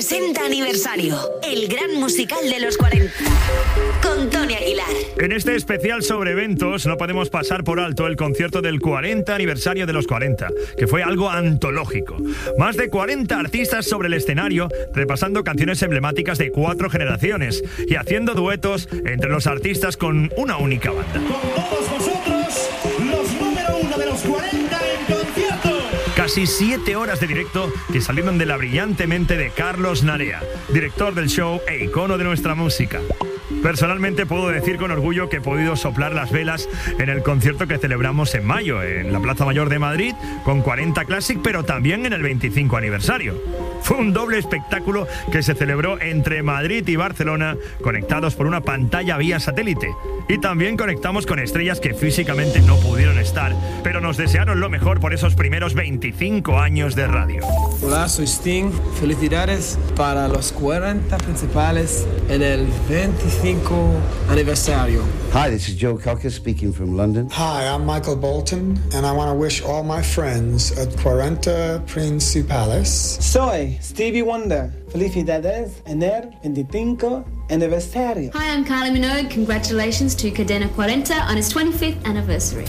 60 aniversario, el gran musical de los 40, con Tony Aguilar. En este especial sobre eventos no podemos pasar por alto el concierto del 40 aniversario de los 40, que fue algo antológico. Más de 40 artistas sobre el escenario, repasando canciones emblemáticas de 4 generaciones y haciendo duetos entre los artistas con una única banda. Con todos vosotros, los número 1 de los 40 en concierto. Casi 7 horas de directo que salieron de la brillante mente de Carlos Narea, director del show e icono de nuestra música. Personalmente puedo decir con orgullo que he podido soplar las velas en el concierto que celebramos en mayo en la Plaza Mayor de Madrid con 40 Classic, pero también en el 25 aniversario. Fue un doble espectáculo que se celebró entre Madrid y Barcelona, conectados por una pantalla vía satélite. Y también conectamos con estrellas que físicamente no pudieron estar, pero nos desearon lo mejor por esos primeros 25 años de radio. Hola, soy Sting. Felicidades para los 40 principales en el 25 aniversario. Hi, this is Joe Cocker speaking from London. Hi, I'm Michael Bolton, and I want to wish all my friends at 40 Principales. Soy Stevie Wonder. Felicidades en el 25 aniversario. Hi, I'm Kylie Minogue. Congratulations to Cadena 40 on its 25th anniversary.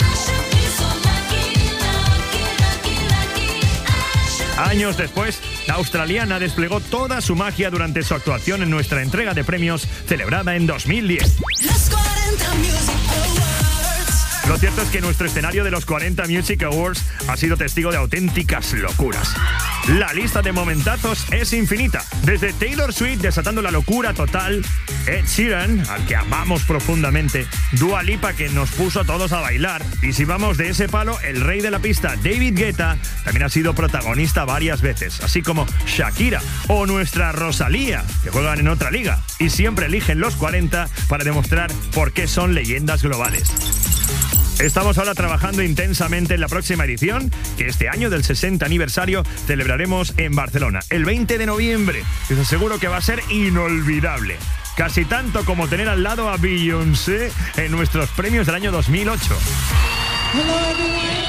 Años después, la australiana desplegó toda su magia durante su actuación en nuestra entrega de premios celebrada en 2010. Los 40 Music Awards. Lo cierto es que nuestro escenario de los 40 Music Awards ha sido testigo de auténticas locuras. La lista de momentazos es infinita. Desde Taylor Swift desatando la locura total, Ed Sheeran, al que amamos profundamente, Dua Lipa, que nos puso a todos a bailar, y si vamos de ese palo, el rey de la pista, David Guetta, también ha sido protagonista varias veces, así como Shakira o nuestra Rosalía, que juegan en otra liga y siempre eligen los 40 para demostrar por qué son leyendas globales. Estamos ahora trabajando intensamente en la próxima edición, que este año del 60 aniversario celebraremos en Barcelona, el 20 de noviembre. Y os aseguro que va a ser inolvidable. Casi tanto como tener al lado a Beyoncé en nuestros premios del año 2008.